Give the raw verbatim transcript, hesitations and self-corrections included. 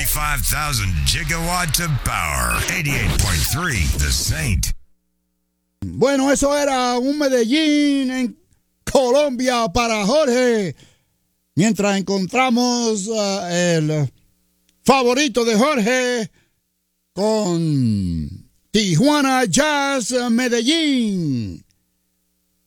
thirty-five thousand gigawatts of power. eighty-eight point three The Saint. Bueno, eso era un Medellín en Colombia para Jorge. Mientras encontramos uh, el favorito de Jorge con Tijuana Jazz Medellín.